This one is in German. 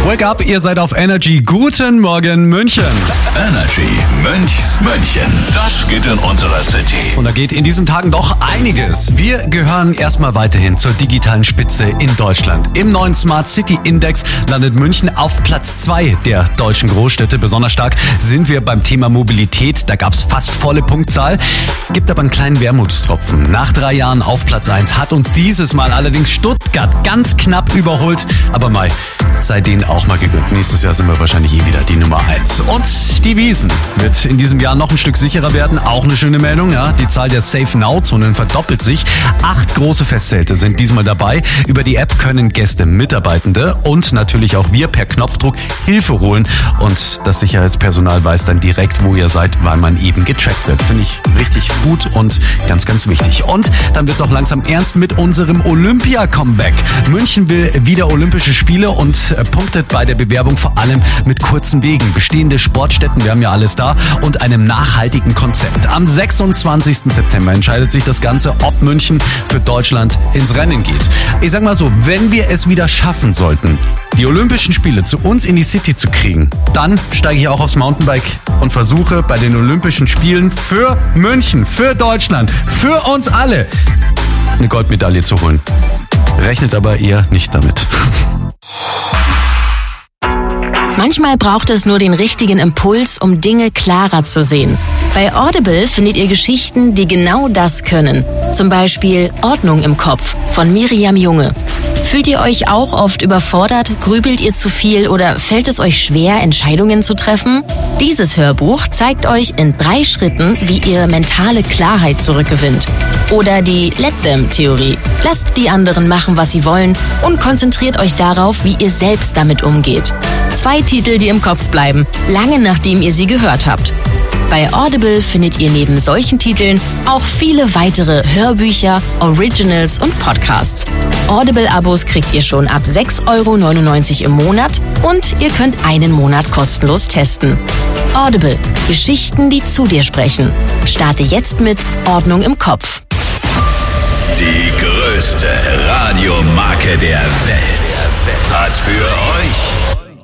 Wake up, ihr seid auf Energy. Guten Morgen, München. Energy Münchs München. Das geht in unserer City. Und da geht in diesen Tagen doch einiges. Wir gehören erstmal weiterhin zur digitalen Spitze in Deutschland. Im neuen Smart City Index landet München auf Platz 2 der deutschen Großstädte. Besonders stark sind wir beim Thema Mobilität. Da gab es fast volle Punktzahl. Gibt aber einen kleinen Wermutstropfen. Nach 3 Jahren auf Platz 1 hat uns dieses Mal allerdings Stuttgart ganz knapp überholt. Aber Mai, sei denen auch mal gegönnt. Nächstes Jahr sind wir wahrscheinlich wieder die Nummer 1. Und die Wiesn wird in diesem Jahr noch ein Stück sicherer werden. Auch eine schöne Meldung, ja. Die Zahl der Safe-Now-Zonen verdoppelt sich. 8 große Festzelte sind diesmal dabei. Über die App können Gäste, Mitarbeitende und natürlich auch wir per Knopfdruck Hilfe holen. Und das Sicherheitspersonal weiß dann direkt, wo ihr seid, weil man eben getrackt wird. Finde ich richtig gut und ganz, ganz wichtig. Und dann wird es auch langsam ernst mit unserem Olympia-Comeback. München will wieder Olympische Spiele und punktet bei der Bewerbung vor allem mit kurzen Wegen. Bestehende Sportstätten, wir haben ja alles da, und einem nachhaltigen Konzept. Am 26. September entscheidet sich das Ganze, ob München für Deutschland ins Rennen geht. Ich sag mal so, wenn wir es wieder schaffen sollten, die Olympischen Spiele zu uns in die City zu kriegen, dann steige ich auch aufs Mountainbike und versuche bei den Olympischen Spielen für München, für Deutschland, für uns alle eine Goldmedaille zu holen. Rechnet aber eher nicht damit. Manchmal braucht es nur den richtigen Impuls, um Dinge klarer zu sehen. Bei Audible findet ihr Geschichten, die genau das können. Zum Beispiel Ordnung im Kopf von Miriam Junge. Fühlt ihr euch auch oft überfordert? Grübelt ihr zu viel oder fällt es euch schwer, Entscheidungen zu treffen? Dieses Hörbuch zeigt euch in 3 Schritten, wie ihr mentale Klarheit zurückgewinnt. Oder die Let-Them-Theorie. Lasst die anderen machen, was sie wollen und konzentriert euch darauf, wie ihr selbst damit umgeht. 2 Titel, die im Kopf bleiben, lange nachdem ihr sie gehört habt. Bei Audible findet ihr neben solchen Titeln auch viele weitere Hörbücher, Originals und Podcasts. Audible-Abos kriegt ihr schon ab 6,99 € im Monat und ihr könnt einen Monat kostenlos testen. Audible. Geschichten, die zu dir sprechen. Starte jetzt mit Ordnung im Kopf. Die größte Radiomarke der Welt hat für euch